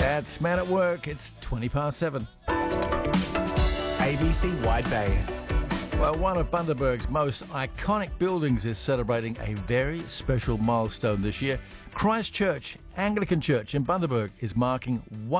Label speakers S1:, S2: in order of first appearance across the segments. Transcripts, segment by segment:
S1: That's Man at Work. It's 7:20.
S2: ABC Wide Bay.
S1: Well, one of Bundaberg's most iconic buildings is celebrating a very special milestone this year. Christ Church, Anglican Church in Bundaberg, is marking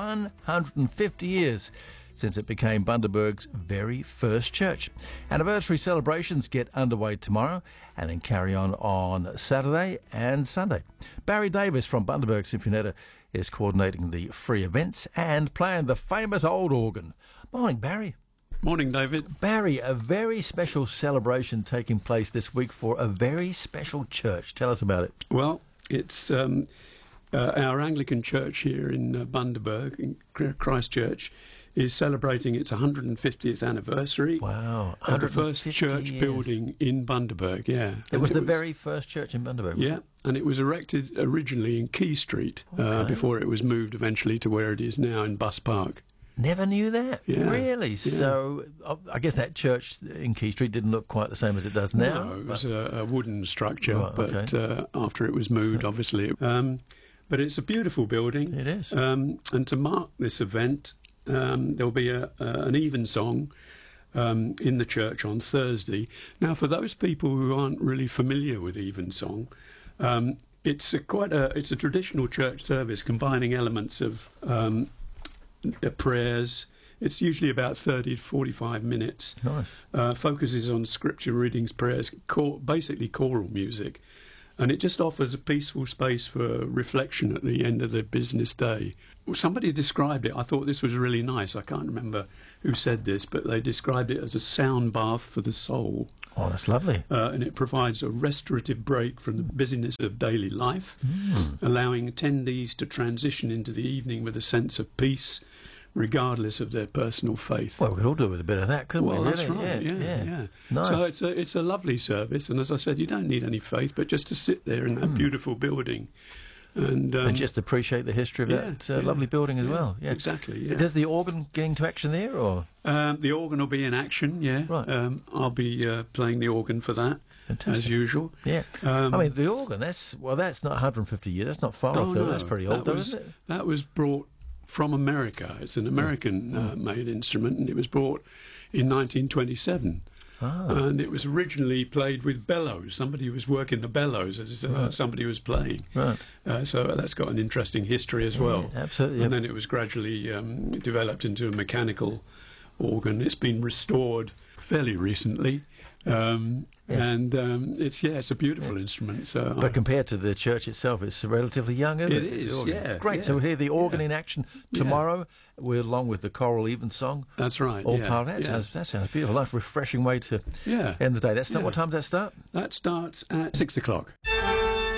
S1: 150 years since it became Bundaberg's very first church. Anniversary celebrations get underway tomorrow and then carry on Saturday and Sunday. Barry Davis from Bundaberg Sinfonietta is coordinating the free events and playing the famous old organ. Morning, Barry.
S3: Morning, David.
S1: Barry, a very special celebration taking place this week for a very special church. Tell us about it.
S3: Well, it's our Anglican church here in Bundaberg, in Christchurch, is celebrating its 150th anniversary.
S1: Wow.
S3: The first church building in Bundaberg, yeah.
S1: It was the very first church in Bundaberg,
S3: yeah, and it was erected originally in Key Street before it was moved eventually to where it is now in Bus Park.
S1: Never knew that.
S3: Yeah.
S1: Really?
S3: Yeah.
S1: So I guess that church in Key Street didn't look quite the same as it does now.
S3: No, it was a wooden structure,
S1: Right,
S3: but
S1: okay.
S3: after it was moved, obviously. But it's a beautiful building.
S1: It is.
S3: And to mark this event, there'll be an evensong in the church on Thursday. Now, for those people who aren't really familiar with evensong, it's a traditional church service combining elements of prayers. It's usually about 30 to 45 minutes.
S1: Nice.
S3: Focuses on scripture readings, prayers, basically choral music. And it just offers a peaceful space for reflection at the end of the business day. Somebody described it. I thought this was really nice. I can't remember who said this, but they described it as a sound bath for the soul.
S1: Oh, that's lovely.
S3: And it provides a restorative break from the busyness of daily life, allowing attendees to transition into the evening with a sense of peace, regardless of their personal faith.
S1: Well, we could all do with a bit of that, couldn't we?
S3: Well, that's
S1: really?
S3: right. Yeah.
S1: Nice.
S3: So it's a lovely service, and as I said, you don't need any faith, but just to sit there in that beautiful building and
S1: just appreciate the history of that lovely building as well. Yeah,
S3: exactly. Yeah.
S1: Does the organ get into action there, or
S3: the organ will be in action? Yeah,
S1: right.
S3: I'll be playing the organ for that.
S1: Fantastic.
S3: As usual.
S1: Yeah. I mean, the organ. That's not 150 years. That's not far off. Though.
S3: No,
S1: That's pretty old, isn't it?
S3: That was brought from America. It's an American made instrument, and it was brought in 1927. And it was originally played with bellows. Somebody was working the bellows as somebody was playing.
S1: Right.
S3: So that's got an interesting history as well.
S1: Absolutely.
S3: And then it was gradually developed into a mechanical organ. It's been restored fairly recently. And it's a beautiful instrument. So
S1: but compared to the church itself, it's relatively young, isn't it?
S3: It is, yeah.
S1: Great.
S3: Yeah.
S1: So we'll hear the organ in action tomorrow, along with the choral evensong.
S3: That's right.
S1: All part of that. That sounds beautiful. Nice, refreshing way to end the day. What time does that start?
S3: That starts at 6 o'clock.